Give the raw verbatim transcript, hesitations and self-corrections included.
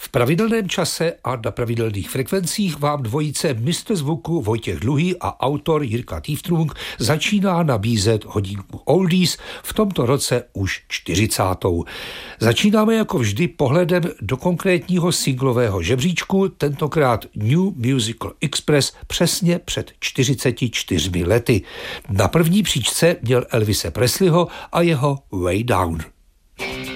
V pravidelném čase a na pravidelných frekvencích vám dvojice mistr zvuku Vojtěch Dluhý a autor Jirka Týftrung začíná nabízet hodinku oldies, v tomto roce už čtyřicátou. Začínáme jako vždy pohledem do konkrétního singlového žebříčku, tentokrát New Musical Express přesně před čtyřiceti čtyřmi lety. Na první příčce měl Elvise Presleyho a jeho Way Down.